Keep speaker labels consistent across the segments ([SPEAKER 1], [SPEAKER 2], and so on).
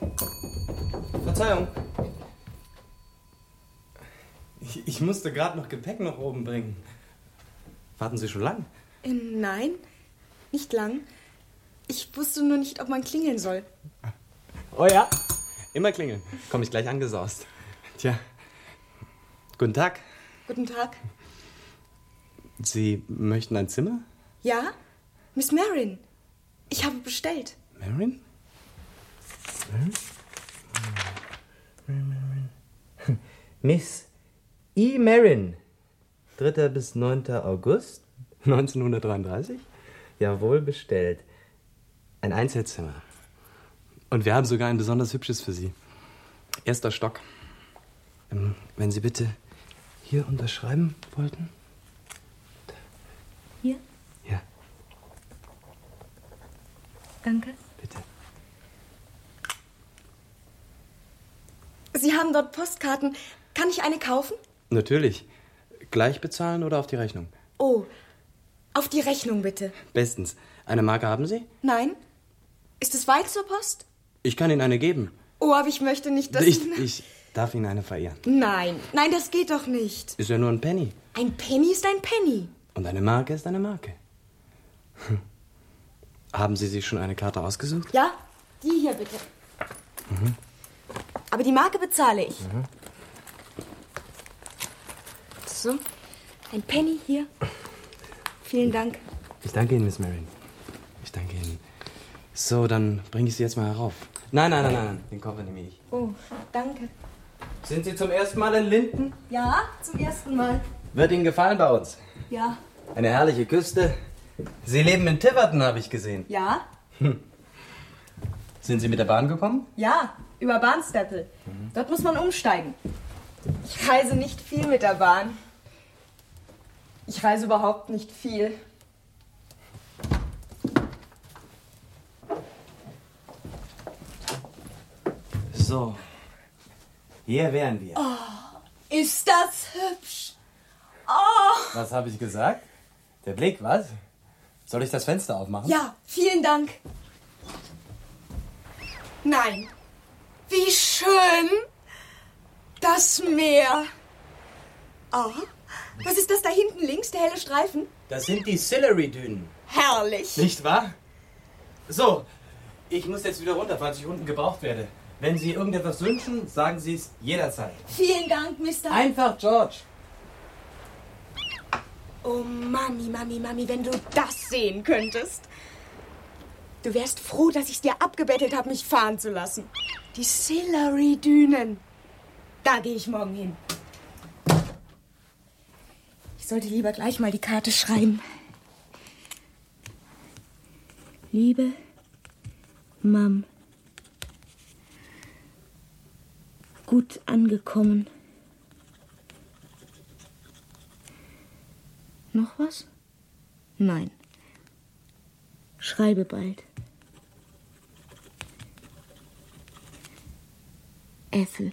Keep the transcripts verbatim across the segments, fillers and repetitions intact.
[SPEAKER 1] Verzeihung. Ich, ich musste gerade noch Gepäck nach oben bringen. Warten Sie schon lang?
[SPEAKER 2] Äh, nein, nicht lang. Ich wusste nur nicht, ob man klingeln soll.
[SPEAKER 1] Oh ja, immer klingeln. Komm ich gleich angesaust. Tja, guten Tag.
[SPEAKER 2] Guten Tag.
[SPEAKER 1] Sie möchten ein Zimmer?
[SPEAKER 2] Ja, Miss Marin. Ich habe bestellt.
[SPEAKER 1] Marin? Marin?
[SPEAKER 3] Miss E. Marin. dritter bis neunter August
[SPEAKER 1] neunzehnhundertdreiunddreißig?
[SPEAKER 3] Jawohl, bestellt.
[SPEAKER 1] Ein Einzelzimmer. Und wir haben sogar ein besonders hübsches für Sie. Erster Stock. Ähm, wenn Sie bitte hier unterschreiben wollten.
[SPEAKER 2] Hier?
[SPEAKER 1] Ja.
[SPEAKER 2] Danke.
[SPEAKER 1] Bitte.
[SPEAKER 2] Sie haben dort Postkarten. Kann ich eine kaufen?
[SPEAKER 1] Natürlich. Gleich bezahlen oder auf die Rechnung?
[SPEAKER 2] Oh, auf die Rechnung bitte.
[SPEAKER 1] Bestens. Eine Marke haben Sie?
[SPEAKER 2] Nein? Ist es weit zur Post?
[SPEAKER 1] Ich kann Ihnen eine geben.
[SPEAKER 2] Oh, aber ich möchte nicht, dass...
[SPEAKER 1] Ich, ich darf Ihnen eine verehren.
[SPEAKER 2] Nein, nein, das geht doch nicht.
[SPEAKER 1] Ist ja nur ein Penny.
[SPEAKER 2] Ein Penny ist ein Penny.
[SPEAKER 1] Und eine Marke ist eine Marke. Hm. Haben Sie sich schon eine Karte ausgesucht?
[SPEAKER 2] Ja, die hier bitte.
[SPEAKER 1] Mhm.
[SPEAKER 2] Aber die Marke bezahle ich.
[SPEAKER 1] Mhm.
[SPEAKER 2] So, ein Penny hier. Vielen Dank.
[SPEAKER 1] Ich danke Ihnen, Miss Marin. Ich danke Ihnen. So, dann bringe ich Sie jetzt mal herauf. Nein, nein, nein, nein, den Koffer nehme ich.
[SPEAKER 2] Oh, danke.
[SPEAKER 1] Sind Sie zum ersten Mal in Linden?
[SPEAKER 2] Ja, zum ersten Mal.
[SPEAKER 1] Wird Ihnen gefallen bei uns?
[SPEAKER 2] Ja.
[SPEAKER 1] Eine herrliche Küste. Sie leben in Tiverton, habe ich gesehen.
[SPEAKER 2] Ja?
[SPEAKER 1] Hm. Sind Sie mit der Bahn gekommen?
[SPEAKER 2] Ja, über Barnstaple. Mhm. Dort muss man umsteigen. Ich reise nicht viel mit der Bahn. Ich reise überhaupt nicht viel.
[SPEAKER 1] So, hier wären wir.
[SPEAKER 2] Oh, ist das hübsch. Oh.
[SPEAKER 1] Was habe ich gesagt? Der Blick, was? Soll ich das Fenster aufmachen?
[SPEAKER 2] Ja, vielen Dank. Nein. Wie schön. Das Meer. Oh, was ist das da hinten links, der helle Streifen?
[SPEAKER 1] Das sind die Sillery-Dünen.
[SPEAKER 2] Herrlich.
[SPEAKER 1] Nicht wahr? So, ich muss jetzt wieder runter, falls ich unten gebraucht werde. Wenn Sie irgendetwas wünschen, sagen Sie es jederzeit.
[SPEAKER 2] Vielen Dank, Mister
[SPEAKER 1] Einfach, George.
[SPEAKER 2] Oh, Mami, Mami, Mami, wenn du das sehen könntest. Du wärst froh, dass ich es dir abgebettelt habe, mich fahren zu lassen. Die Sillery-Dünen. Da gehe ich morgen hin. Ich sollte lieber gleich mal die Karte schreiben. Liebe Mom, gut angekommen. Noch was? Nein. Schreibe bald. Ethel.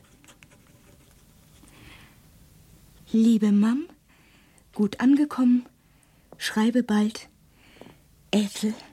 [SPEAKER 2] Liebe Mom, gut angekommen. Schreibe bald. Ethel.